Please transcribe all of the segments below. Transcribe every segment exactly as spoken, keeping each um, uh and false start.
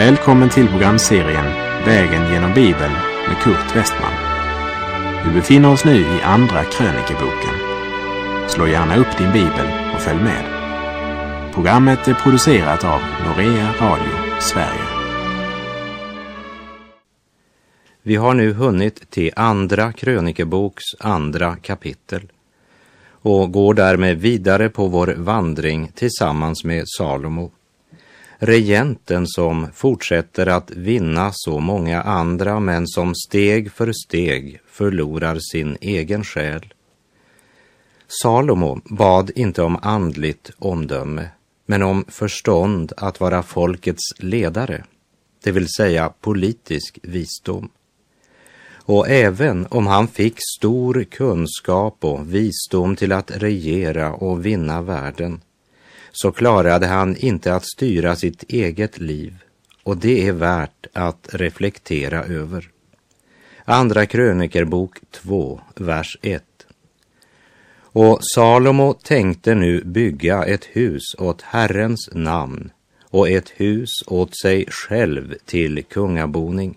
Välkommen till programserien Vägen genom Bibeln med Kurt Westman. Vi befinner oss nu i andra krönikeboken. Slå gärna upp din bibel och följ med. Programmet är producerat av Norea Radio Sverige. Vi har nu hunnit till andra krönikeboks andra kapitel och går därmed vidare på vår vandring tillsammans med Salomo. Regenten som fortsätter att vinna så många andra men som steg för steg förlorar sin egen själ. Salomo bad inte om andligt omdöme men om förstånd att vara folkets ledare, det vill säga politisk visdom. Och även om han fick stor kunskap och visdom till att regera och vinna världen, så klarade han inte att styra sitt eget liv, och det är värt att reflektera över. Andra krönikerbok två, vers ett. Och Salomo tänkte nu bygga ett hus åt Herrens namn och ett hus åt sig själv till kungaboning.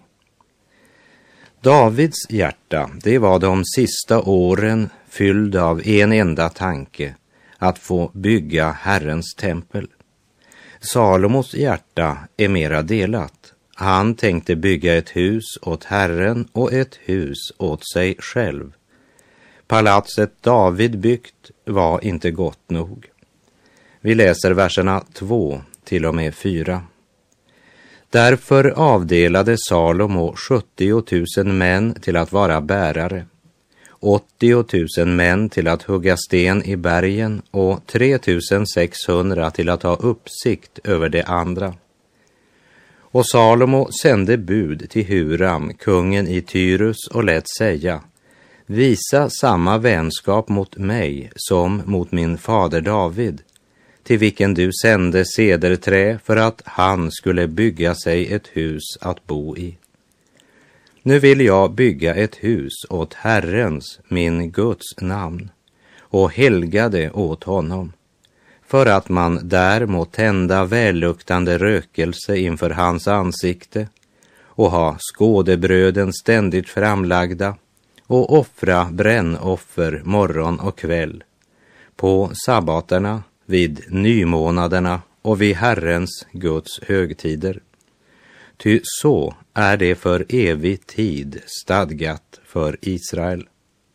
Davids hjärta, det var de sista åren fylld av en enda tanke, att få bygga Herrens tempel. Salomos hjärta är mera delat. Han tänkte bygga ett hus åt Herren och ett hus åt sig själv. Palatset David byggt var inte gott nog. Vi läser verserna två till och med fyra. Därför avdelade Salomo sjuttio tusen män till att vara bärare, åttio tusen män till att hugga sten i bergen och tre tusen sexhundra till att ha uppsikt över det andra. Och Salomo sände bud till Huram, kungen i Tyrus, och lät säga: visa samma vänskap mot mig som mot min fader David, till vilken du sände cederträ för att han skulle bygga sig ett hus att bo i. Nu vill jag bygga ett hus åt Herrens, min Guds namn, och helga det åt honom, för att man där må tända välluktande rökelse inför hans ansikte och ha skådebröden ständigt framlagda och offra brännoffer morgon och kväll, på sabbaterna, vid nymånaderna och vid Herrens Guds högtider. Ty så är det för evig tid stadgat för Israel.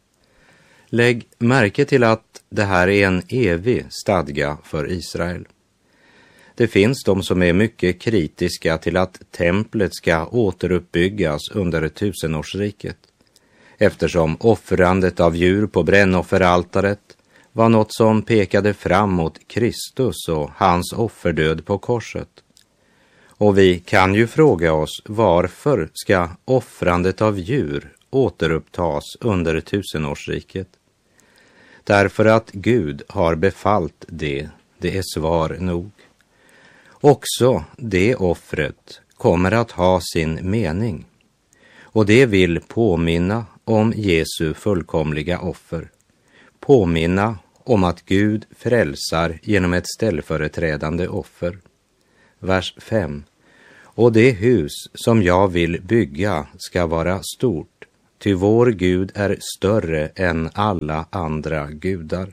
Lägg märke till att det här är en evig stadga för Israel. Det finns de som är mycket kritiska till att templet ska återuppbyggas under tusenårsriket, eftersom offrandet av djur på brännofferaltaret var något som pekade fram mot Kristus och hans offerdöd på korset. Och vi kan ju fråga oss, varför ska offrandet av djur återupptas under tusenårsriket? Därför att Gud har befallt det, det är svar nog. Också det offret kommer att ha sin mening, och det vill påminna om Jesu fullkomliga offer. Påminna om att Gud frälsar genom ett ställföreträdande offer. Vers fem. Och det hus som jag vill bygga ska vara stort, ty vår Gud är större än alla andra gudar.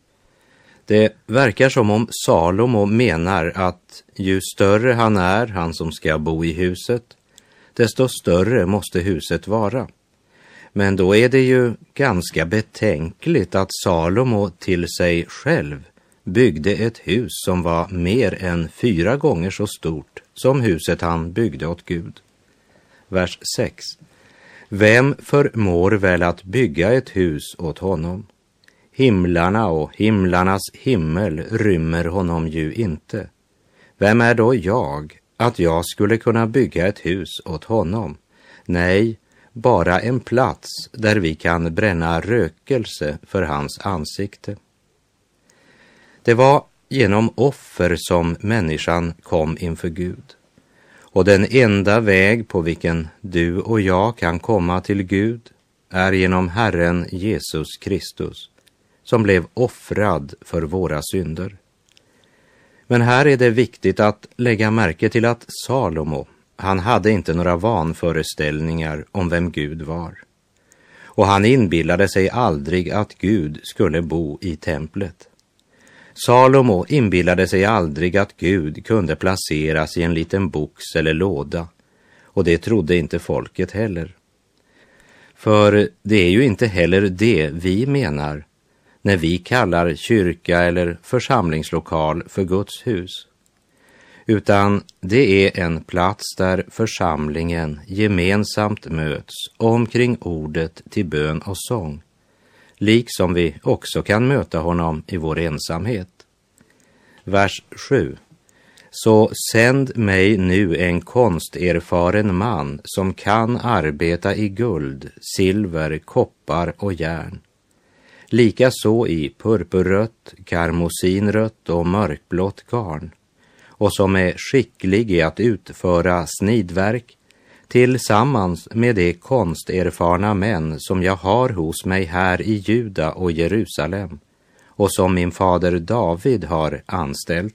Det verkar som om Salomo menar att ju större han är, han som ska bo i huset, desto större måste huset vara. Men då är det ju ganska betänkligt att Salomo till sig själv byggde ett hus som var mer än fyra gånger så stort som huset han byggde åt Gud. Vers sex. Vem förmår väl att bygga ett hus åt honom? Himlarna och himlarnas himmel rymmer honom ju inte. Vem är då jag att jag skulle kunna bygga ett hus åt honom? Nej, bara en plats där vi kan bränna rökelse för hans ansikte. Det var genom offer som människan kom inför Gud. Och den enda väg på vilken du och jag kan komma till Gud är genom Herren Jesus Kristus, som blev offrad för våra synder. Men här är det viktigt att lägga märke till att Salomo han hade inte några vanföreställningar om vem Gud var. Och han inbillade sig aldrig att Gud skulle bo i templet. Salomo inbillade sig aldrig att Gud kunde placeras i en liten box eller låda, och det trodde inte folket heller. För det är ju inte heller det vi menar när vi kallar kyrka eller församlingslokal för Guds hus, utan det är en plats där församlingen gemensamt möts omkring ordet till bön och sång, liksom vi också kan möta honom i vår ensamhet. Vers sju. Så sänd mig nu en konsterfaren man som kan arbeta i guld, silver, koppar och järn. Likaså i purpurrött, karmosinrött och mörkblått garn, och som är skicklig i att utföra snidverk tillsammans med de konsterfarna män som jag har hos mig här i Juda och Jerusalem och som min fader David har anställt.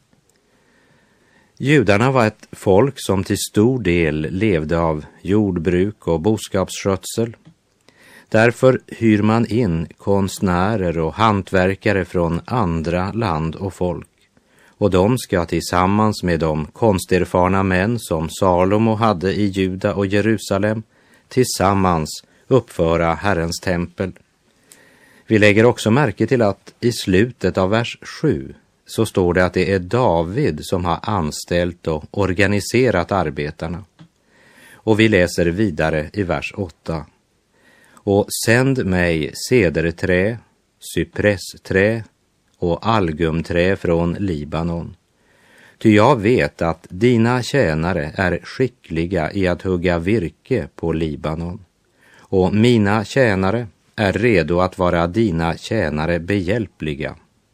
Judarna var ett folk som till stor del levde av jordbruk och boskapsskötsel. Därför hyr man in konstnärer och hantverkare från andra land och folk, och de ska tillsammans med de konsterfarna män som Salomo hade i Juda och Jerusalem tillsammans uppföra Herrens tempel. Vi lägger också märke till att i slutet av vers sju så står det att det är David som har anställt och organiserat arbetarna. Och vi läser vidare i vers åtta. Och sänd mig cederträ, cypressträ och algumträ från Libanon. Ty jag vet att dina tjänare är skickliga i att hugga virke på Libanon. Och mina tjänare är redo att vara dina tjänare behjälpliga.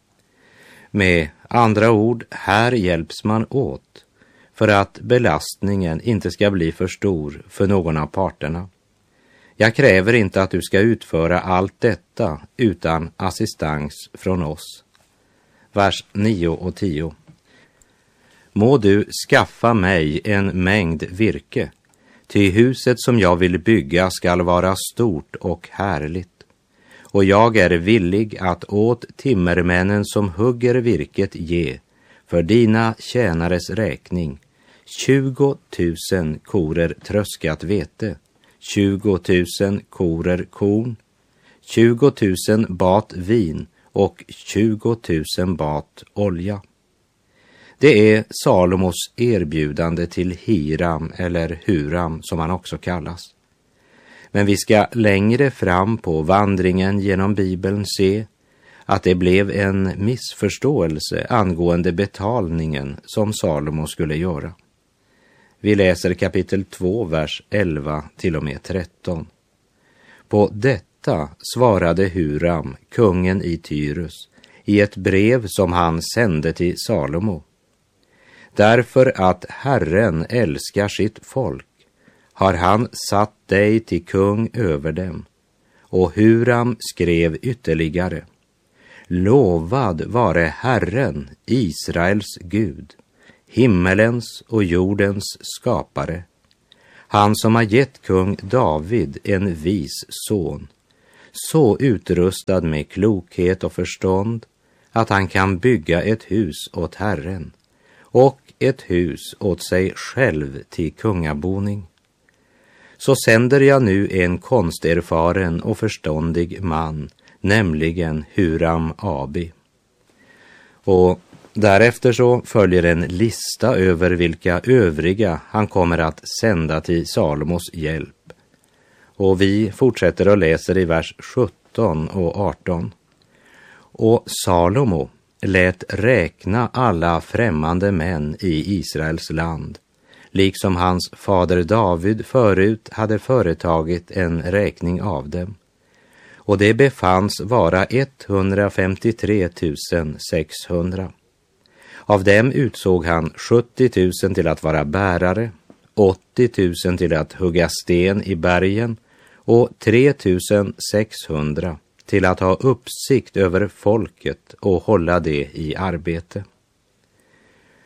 Med andra ord, här hjälps man åt för att belastningen inte ska bli för stor för någon av parterna. Jag kräver inte att du ska utföra allt detta utan assistans från oss. Vers nio och tio. Må du skaffa mig en mängd virke, ty huset som jag vill bygga skall vara stort och härligt. Och jag är villig att åt timmermännen som hugger virket ge, för dina tjänares räkning, tjugo tusen korer tröskat vete, tjugo tusen korer korn, tjugo tusen bat vin och tjugo tusen bat olja. Det är Salomos erbjudande till Hiram eller Huram som han också kallas. Men vi ska längre fram på vandringen genom Bibeln se att det blev en missförståelse angående betalningen som Salomo skulle göra. Vi läser kapitel två, vers elva till och med tretton. På detta svarade Huram, kungen i Tyrus, i ett brev som han sände till Salomo. Därför att Herren älskar sitt folk har han satt dig till kung över dem. Och Huram skrev ytterligare: Lovad vare Herren, Israels Gud, himmelens och jordens skapare, han som har gett kung David en vis son, så utrustad med klokhet och förstånd att han kan bygga ett hus åt Herren och ett hus åt sig själv till kungaboning. Så sänder jag nu en konsterfaren och förståndig man, nämligen Huram Abi. Och därefter så följer en lista över vilka övriga han kommer att sända till Salomos hjälp. Och vi fortsätter och läser i vers sjutton och arton. Och Salomo lät räkna alla främmande män i Israels land, liksom hans fader David förut hade företagit en räkning av dem. Och det befanns vara etthundrafemtiotre tusen sexhundra. Av dem utsåg han sjuttio tusen till att vara bärare, åttio tusen till att hugga sten i bergen och tre tusen sexhundra till att ha uppsikt över folket och hålla det i arbete.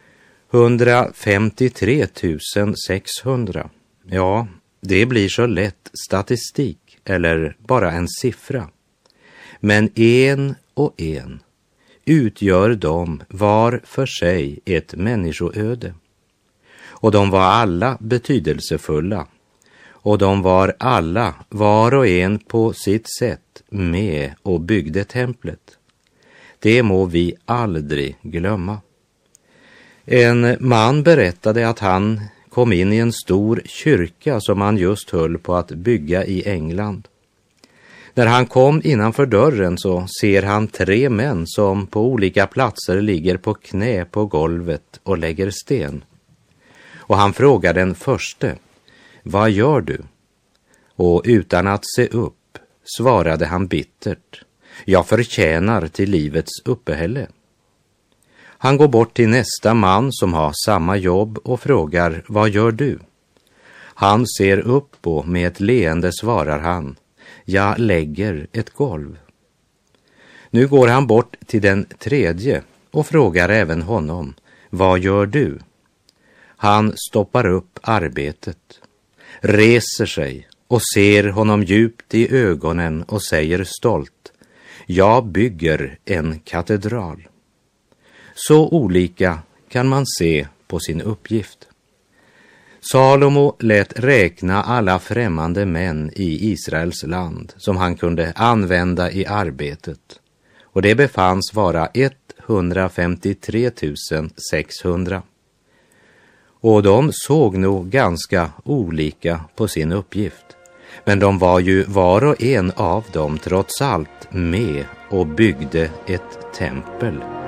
hundrafemtiotre tusen sexhundra. Ja, det blir så lätt statistik eller bara en siffra. Men en och en utgör de var för sig ett människoöde. Och de var alla betydelsefulla. Och de var alla, var och en på sitt sätt, med och byggde templet. Det må vi aldrig glömma. En man berättade att han kom in i en stor kyrka som han just höll på att bygga i England. När han kom innanför dörren så ser han tre män som på olika platser ligger på knä på golvet och lägger sten. Och han frågar den förste: vad gör du? Och utan att se upp svarade han bittert: jag förtjänar till livets uppehälle. Han går bort till nästa man som har samma jobb och frågar: vad gör du? Han ser upp och med ett leende svarar han: jag lägger ett golv. Nu går han bort till den tredje och frågar även honom: vad gör du? Han stoppar upp arbetet, reser sig och ser honom djupt i ögonen och säger stolt: jag bygger en katedral. Så olika kan man se på sin uppgift. Salomo lät räkna alla främmande män i Israels land som han kunde använda i arbetet, och det befanns vara hundrafemtiotre tusen sexhundra. Och de såg nog ganska olika på sin uppgift, men de var ju var och en av dem trots allt med och byggde ett tempel.